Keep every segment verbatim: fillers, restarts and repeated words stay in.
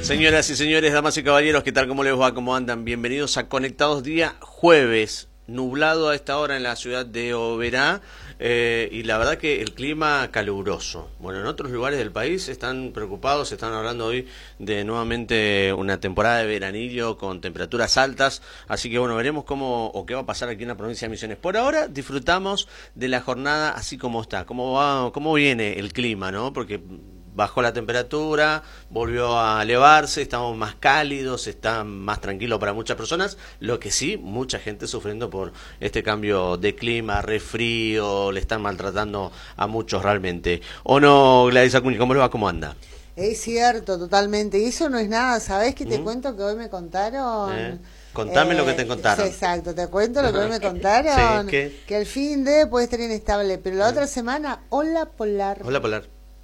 Señoras y señores, damas y caballeros, ¿qué tal? ¿Cómo les va? ¿Cómo andan? Bienvenidos a Conectados día jueves, nublado a esta hora en la ciudad de Oberá, eh, y la verdad que el clima caluroso. Bueno, en otros lugares del país están preocupados, están hablando hoy de nuevamente una temporada de veranillo con temperaturas altas, así que bueno, veremos cómo o qué va a pasar aquí en la provincia de Misiones. Por ahora disfrutamos de la jornada así como está, cómo va, cómo viene el clima, ¿no? Porque bajó la temperatura, volvió a elevarse, estamos más cálidos, está más tranquilo para muchas personas, lo que sí, mucha gente sufriendo por este cambio de clima, resfrío, le están maltratando a muchos realmente. ¿O no, Gladys Acuña? ¿Cómo le va? ¿Cómo anda? Es cierto, totalmente. Y eso no es nada, ¿sabés qué te ¿Mm? cuento que hoy me contaron? ¿Eh? Contame eh, lo que te contaron. Exacto, te cuento lo que hoy me contaron. Sí, ¿qué? Que el fin de puede estar inestable, pero la ¿Eh? otra semana, ola polar. Ola polar.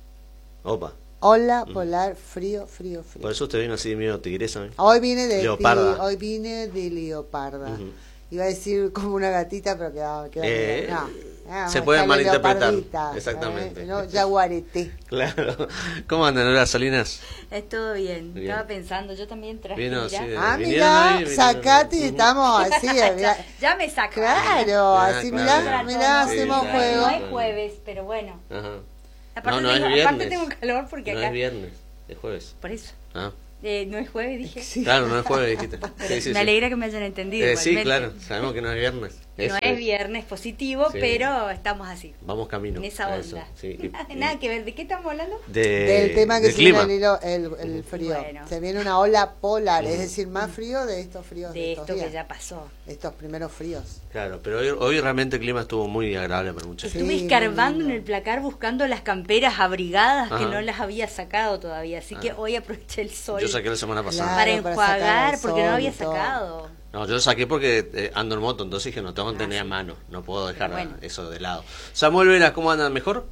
Opa. Ola polar, frío, frío, frío. Por eso usted vino así medio tigresa, ¿eh? Hoy vine de leoparda. Ti, hoy vine de leoparda. Uh-huh. Iba a decir como una gatita, pero quedaba, quedaba eh, no. Ah, se puede malinterpretar. Exactamente. Eh, no, jaguarete. Claro. ¿Cómo andan ahora, Salinas? Es todo bien. bien. Estaba pensando, yo también traje. Vino, sí, ah, mira, sacate y uh-huh. estamos así. ya, ya me saco. Claro, ah, así, claro. mirá, mirá, sí, hacemos claro, juego. No es jueves, pero bueno. Ajá. Aparte, no, no tengo, es viernes. aparte tengo calor porque no acá. No es viernes, es jueves. Por eso. Ah. Eh, no es jueves, dije. Sí. Claro, no es jueves, dijiste. Sí, sí, me sí. alegra que me hayan entendido. Eh, sí, claro, sabemos que no es viernes. Eso no es, es viernes positivo, sí. pero estamos así. Vamos camino. En esa onda. Eso, sí. nada, nada que ver. ¿De qué estamos hablando? De, Del tema que del se clima. viene el, el, el frío. Bueno. Se viene una ola polar, es decir, más frío de estos fríos. De, de esto estos días, que ya pasó. De estos primeros fríos. Claro, pero hoy, hoy realmente el clima estuvo muy agradable para mucha gente. Estuve sí, escarbando en el placar buscando las camperas abrigadas Ajá. que no las había sacado todavía, así ah. que hoy aproveché el sol. Yo saqué la semana pasada. Claro, para enjuagar, porque no había sacado. No, yo lo saqué porque eh, ando en moto, entonces dije, no tengo que tener a mano, no puedo dejar bueno. eso de lado. Samuel Veras, ¿cómo andan? ¿Mejor?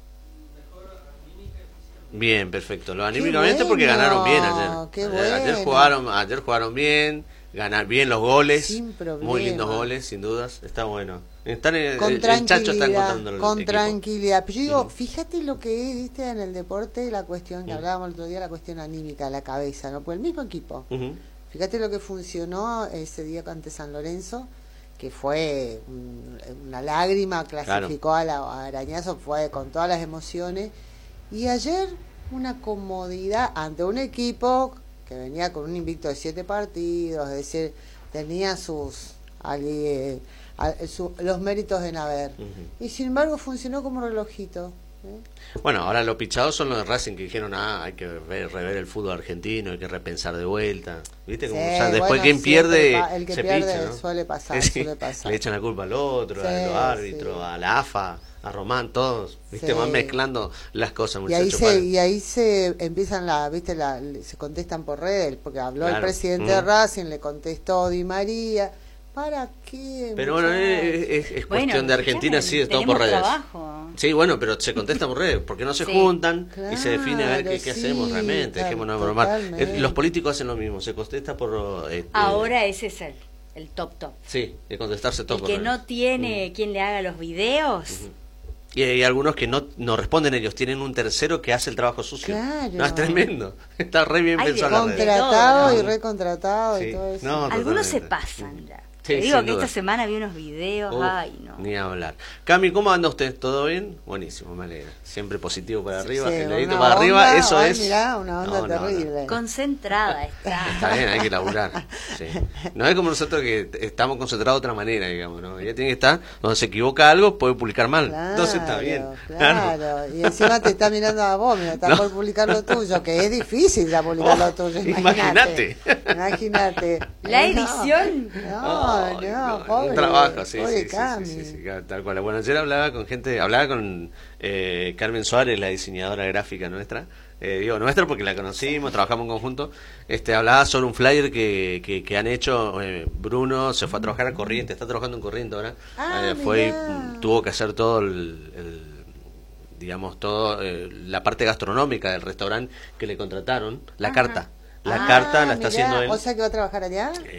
Bien, perfecto. Lo anímicamente bueno, porque ganaron bien ayer. Qué bueno. eh, ayer jugaron, ayer jugaron bien, ganar bien los goles, sin muy lindos goles, sin dudas. Está bueno. Están en, con el, tranquilidad, el Chacho está encontrando el con equipo. tranquilidad. Pero yo digo, fíjate lo que es, viste, en el deporte, la cuestión que uh-huh. hablábamos el otro día, la cuestión anímica, la cabeza, ¿no? Pues el mismo equipo. Uh-huh. Fíjate lo que funcionó ese día ante San Lorenzo, que fue un, una lágrima, clasificó claro. a, la, a Arañazo, fue con todas las emociones. Y ayer una comodidad ante un equipo que venía con un invicto de siete partidos, es decir, tenía sus ali, a, su, los méritos de Naver. Uh-huh. Y sin embargo funcionó como relojito. ¿Eh? Bueno, ahora los pichados son los de Racing que dijeron, ah, hay que ver, rever el fútbol argentino, hay que repensar de vuelta. ¿Viste? Como, sí, o sea, después bueno, quien sí, pierde, el que, el que se pierde picha, ¿no? suele pasar, sí, suele pasar. Le echan la culpa al otro, sí, a los árbitros, sí. a la A F A, a Román, todos, ¿viste? Sí. Van mezclando las cosas, muchachos. Y ahí se, y ahí se empiezan, la, ¿viste? La, se contestan por redes, porque habló claro. el presidente mm. de Racing, le contestó Di María. ¿Para qué? Pero bueno, es, es, es bueno, cuestión de Argentina, sí, es todo por redes. Trabajo. Sí, bueno, pero se contesta por redes, porque no se sí. juntan claro, y se define a ver qué, qué sí, hacemos realmente, claro, dejémonos de bromar. Los políticos hacen lo mismo, se contesta por... Este, ahora ese es el, el top top. Sí, de contestarse todo el por que redes. no tiene uh-huh. quien le haga los videos... Uh-huh. Y hay algunos que no, no responden ellos, tienen un tercero que hace el trabajo sucio. Claro. No, es tremendo. Está re bien hay pensado. Contratado no. y recontratado sí. y todo eso. No, algunos se pasan ya. Sí, Te digo que duda. esta semana vi unos videos, Uf, ay no. Ni hablar. Cami, ¿cómo anda usted? ¿Todo bien? Buenísimo, me alegra. Siempre positivo para arriba, sí, el dedito para onda, arriba, eso ay, es... Mirá, una onda no, terrible. No, no. Concentrada está. Está bien, hay que laburar. Sí. No es como nosotros que estamos concentrados de otra manera, digamos, ¿no? Ella tiene que estar, donde se equivoca algo, puede publicar mal. Claro, entonces está bien. Claro, claro. Y encima te está mirando a vos, mira, está no. por publicar lo tuyo, que es difícil ya publicar oh, lo tuyo. Imagínate. Imagínate. La edición. No, no, no, no pobre, un trabajo, sí, pobre sí, sí, sí, sí, sí, tal cual. Bueno, ayer hablaba con gente, hablaba con eh, Carmen Suárez, la diseñadora gráfica nuestra, eh, digo nuestra porque la conocimos, trabajamos en conjunto, este, hablaba sobre un flyer que, que, que han hecho, eh, Bruno se fue a trabajar a Corrientes, está trabajando en Corrientes ahora, ah, eh, fue y tuvo que hacer todo el, el digamos, todo eh, la parte gastronómica del restaurante que le contrataron, la Ajá. carta, la ah, carta la está mirá, haciendo él. O sea que va a trabajar allá. Eh,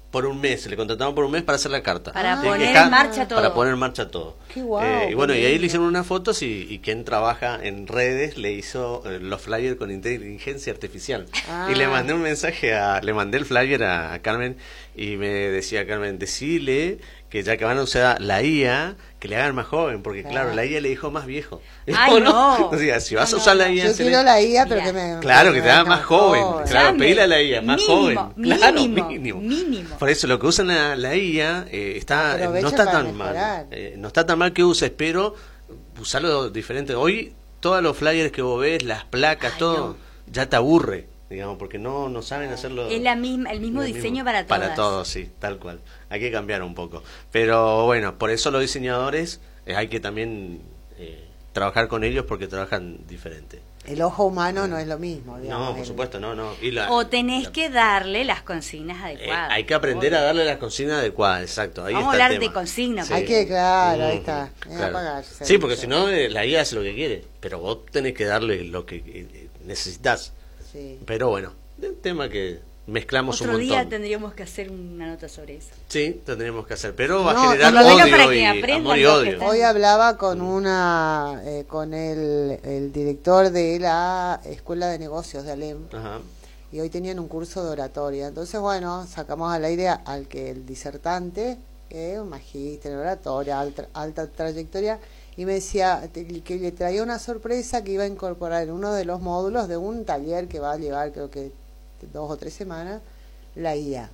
por un mes, le contrataron por un mes para hacer la carta. Para Ah, poner que, en marcha todo. Para poner en marcha todo. Qué guau, eh, y bueno, qué y ahí lindo. le hicieron unas fotos y, y quien trabaja en redes le hizo eh, los flyers con inteligencia artificial. Ah. Y le mandé un mensaje, a, le mandé el flyer a, a Carmen y me decía, Carmen, decile que ya que van a usar la I A, que le hagan más joven, porque claro, Claro. la I A le dijo más viejo. Ay, no. O sea, si vas No, a usar no, la I A... Yo se quiero le- la I A, pero Mira. que me... Claro, que te haga me más joven. joven. Claro, Llame. pedile a la I A, más Mínimo, joven. Claro, mínimo, mínimo. mínimo. Por eso lo que usan la, la I A eh, está, eh, Aprovecha no está para tan mejorar. mal. Eh, no está tan mal que uses, pero usarlo diferente. Hoy todos los flyers que vos ves, las placas, Ay, todo, no. ya te aburre, digamos, porque no, no saben hacerlo. Es la misma, el mismo lo diseño para todas. Para todos, sí, tal cual. Hay que cambiar un poco. Pero bueno, por eso los diseñadores eh, hay que también eh, trabajar con ellos porque trabajan diferente. El ojo humano no es lo mismo, digamos. No, por el- supuesto, no, no. Y la- O tenés la- que darle las consignas Eh, adecuadas. hay que aprender a darle las consignas adecuadas, exacto. Ahí Vamos está a el hablar de tema. consignas. Hay que, claro, ahí Ujú, está. Es claro. apagarse. Sí, porque si no, eh, la I A hace lo que quiere, pero vos tenés que darle lo que eh, necesitas. Sí. Pero bueno, un tema que mezclamos Otro un montón. día tendríamos que hacer una nota sobre eso. Sí, tendríamos que hacer, pero va No, a generar por lo menos odio para que y aprendan amor y los que odio. están- Hoy hablaba con una eh, con el, el director de la Escuela de Negocios de Alem Ajá. y hoy tenían un curso de oratoria. Entonces, bueno, sacamos al aire al que el disertante, que es un magíster en oratoria, alta, alta trayectoria, y me decía te- que le traía una sorpresa que iba a incorporar en uno de los módulos de un taller que va a llevar creo que dos o tres semanas, la I A.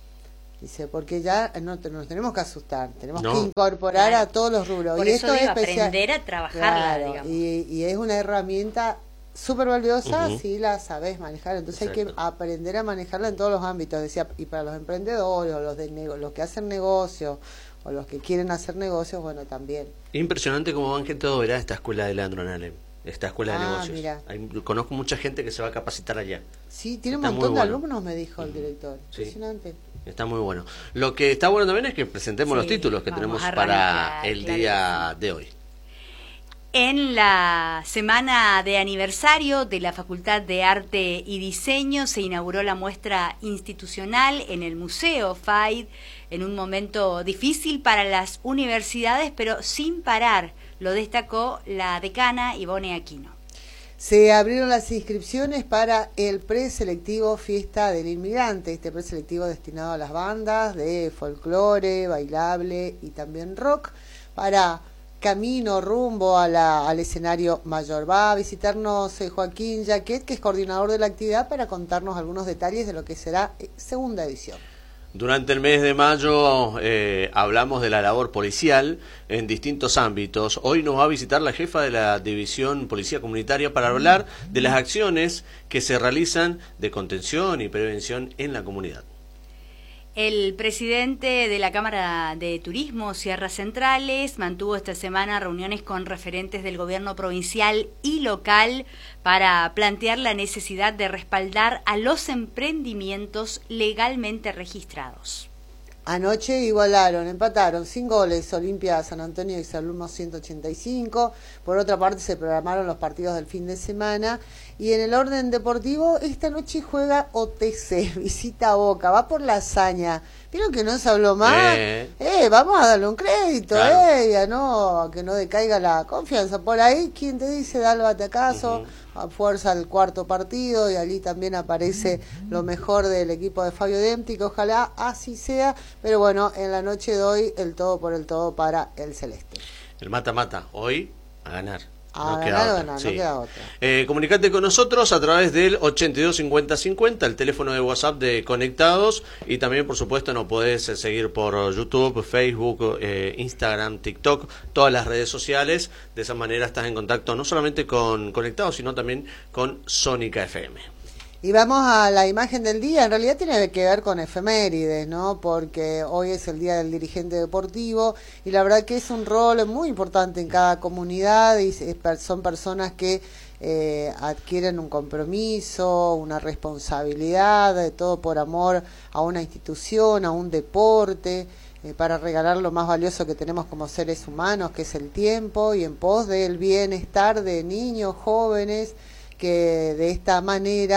Dice, porque ya no te- nos tenemos que asustar, tenemos No. que incorporar Claro. a todos los rubros. Por y eso esto digo, es especial. aprender a trabajarla, Claro, digamos. y, y es una herramienta súper valiosa Ujú. si la sabes manejar. Entonces hay que Exacto. aprender a manejarla en todos los ámbitos. Decía, y para los emprendedores, o los, de nego- los que hacen negocios, o los que quieren hacer negocios, bueno, también. Impresionante cómo van gente de Oberá a esta escuela de Leandro Nalem, esta escuela de Ah, negocios. mira. Hay- conozco mucha gente que se va a capacitar allá. Sí, tiene un Está montón muy de bueno. alumnos, me dijo el director. Sí. Impresionante. Está muy bueno. Lo que está bueno también es que presentemos Sí, los títulos que vamos tenemos a para arrancar, el claro día que sí. de hoy. En la semana de aniversario de la Facultad de Arte y Diseño se inauguró la muestra institucional en el Museo F A I D en un momento difícil para las universidades, pero sin parar, lo destacó la decana Ivone Aquino. Se abrieron las inscripciones para el preselectivo Fiesta del Inmigrante, este preselectivo destinado a las bandas de folclore, bailable y también rock, para camino rumbo a la, al escenario mayor. Va a visitarnos eh, Joaquín Jaquet, que es coordinador de la actividad, para contarnos algunos detalles de lo que será eh, segunda edición. Durante el mes de mayo eh, hablamos de la labor policial en distintos ámbitos. Hoy nos va a visitar la jefa de la División Policía Comunitaria para hablar de las acciones que se realizan de contención y prevención en la comunidad. El presidente de la Cámara de Turismo, Sierras Centrales, mantuvo esta semana reuniones con referentes del gobierno provincial y local para plantear la necesidad de respaldar a los emprendimientos legalmente registrados. Anoche igualaron, empataron sin goles Olimpia San Antonio y Salurmo ciento ochenta y cinco. Por otra parte se programaron los partidos del fin de semana. Y en el orden deportivo, esta noche juega O T C, visita a Boca, va por la hazaña. ¿Vieron que no se habló más? Eh. Eh, vamos a darle un crédito, Claro. eh, ya no, que no decaiga la confianza. Por ahí, ¿quién te dice, da el batacazo? Ujú. A fuerza el cuarto partido y allí también aparece lo mejor del equipo de Fabio Dempti, que ojalá así sea, pero bueno, en la noche de hoy el todo por el todo para el Celeste. El mata-mata, hoy a ganar. A No ganar queda o otra, ganar, sí. no queda otra. Eh, comunicate con nosotros a través del ochenta y dos cincuenta cincuenta, el teléfono de WhatsApp de Conectados, y también por supuesto nos podés eh, seguir por YouTube, Facebook, eh, Instagram, TikTok, todas las redes sociales. De esa manera estás en contacto no solamente con Conectados, sino también con Sónica F M. Y vamos a la imagen del día, en realidad tiene que ver con efemérides, ¿no? Porque hoy es el Día del Dirigente Deportivo y la verdad que es un rol muy importante en cada comunidad y son personas que eh, adquieren un compromiso, una responsabilidad, de todo por amor a una institución, a un deporte, eh, para regalar lo más valioso que tenemos como seres humanos, que es el tiempo, y en pos del bienestar de niños, jóvenes, que de esta manera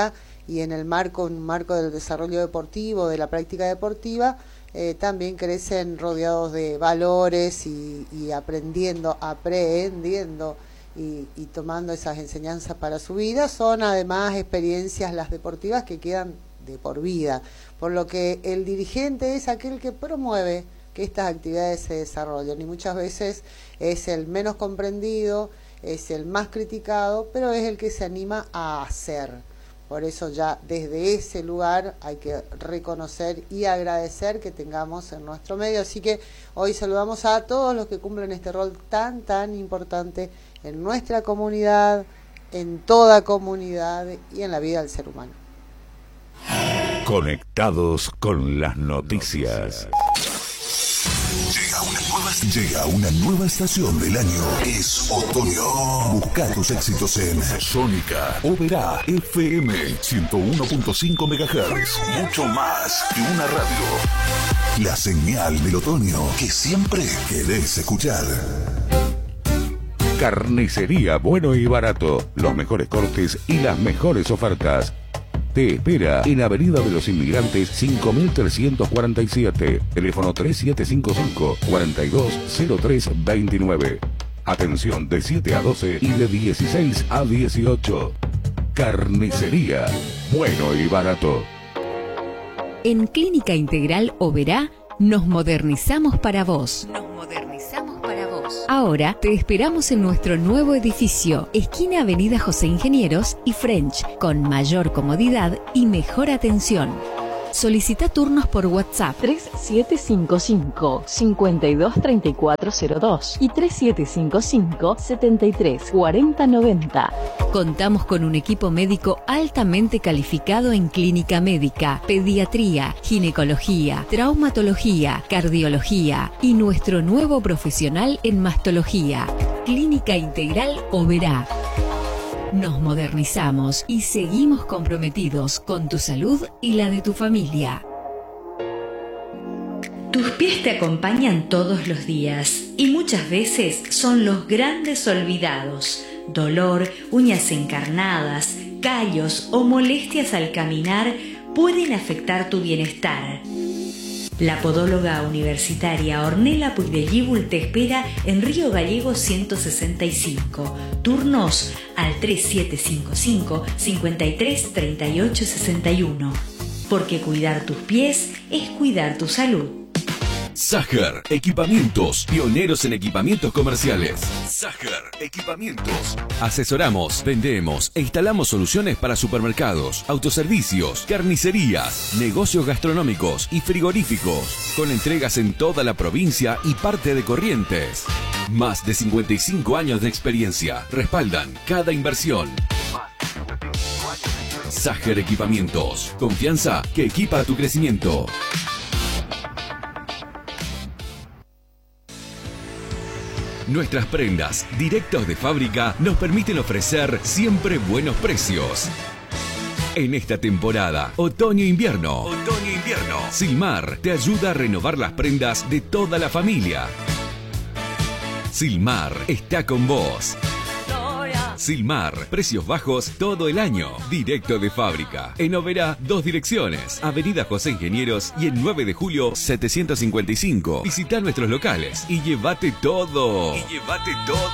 y en el marco, un marco del desarrollo deportivo, de la práctica deportiva, eh, también crecen rodeados de valores y, y aprendiendo, aprendiendo y, y tomando esas enseñanzas para su vida. Son además experiencias las deportivas que quedan de por vida, por lo que el dirigente es aquel que promueve que estas actividades se desarrollen y muchas veces es el menos comprendido, es el más criticado, pero es el que se anima a hacer. Por eso ya desde ese lugar hay que reconocer y agradecer que tengamos en nuestro medio. Así que hoy saludamos a todos los que cumplen este rol tan, tan importante en nuestra comunidad, en toda comunidad y en la vida del ser humano. Conectados con las noticias. Llega una, nueva, llega una nueva estación del año. Es otoño. Busca tus éxitos en Sónica Oberá F M ciento uno punto cinco megahertz. Mucho más que una radio. La señal del otoño que siempre querés escuchar. Carnicería Bueno y Barato. Los mejores cortes y las mejores ofertas. Te espera en Avenida de los Inmigrantes cinco mil trescientos cuarenta y siete, teléfono tres siete cinco cinco, cuatro dos cero tres dos nueve. Atención de siete a doce y de dieciséis a dieciocho. Carnicería Bueno y Barato. En Clínica Integral Oberá nos modernizamos para vos. Nos modernizamos para vos. Ahora te esperamos en nuestro nuevo edificio, esquina Avenida José Ingenieros y French, con mayor comodidad y mejor atención. Solicita turnos por WhatsApp tres siete cinco cinco, cinco dos tres cuatro cero dos y tres siete cinco cinco, siete tres cuatro cero nueve cero. Contamos con un equipo médico altamente calificado en clínica médica, pediatría, ginecología, traumatología, cardiología y nuestro nuevo profesional en mastología. Clínica Integral Oberá. Nos modernizamos y seguimos comprometidos con tu salud y la de tu familia. Tus pies te acompañan todos los días y muchas veces son los grandes olvidados. Dolor, uñas encarnadas, callos o molestias al caminar pueden afectar tu bienestar. La podóloga universitaria Ornella Puigdellíbul te espera en Río Gallegos ciento sesenta y cinco. Turnos al tres siete cinco cinco, cinco tres tres ocho seis uno. Porque cuidar tus pies es cuidar tu salud. Sager Equipamientos, pioneros en equipamientos comerciales. Sager Equipamientos. Asesoramos, vendemos e instalamos soluciones para supermercados, autoservicios, carnicerías, negocios gastronómicos y frigoríficos, con entregas en toda la provincia y parte de Corrientes. Más de cincuenta y cinco años de experiencia respaldan cada inversión. Sager Equipamientos, confianza que equipa tu crecimiento. Nuestras prendas, directos de fábrica, nos permiten ofrecer siempre buenos precios. En esta temporada, otoño-invierno, otoño-invierno, Silmar te ayuda a renovar las prendas de toda la familia. Silmar está con vos. Silmar, precios bajos todo el año, directo de fábrica. En Oberá, dos direcciones, Avenida José Ingenieros y en nueve de julio setecientos cincuenta y cinco. Visita nuestros locales y llévate todo. Y llévate todo.